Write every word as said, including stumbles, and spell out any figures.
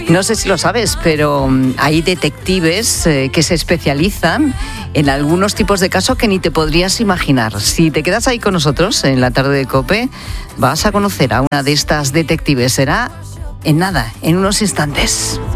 No sé si lo sabes, pero hay detectives eh, que se especializan en algunos tipos de casos que ni te podrías imaginar. Si te quedas ahí con nosotros en la tarde de COPE, vas a conocer a una de estas detectives. Será en nada, en unos instantes.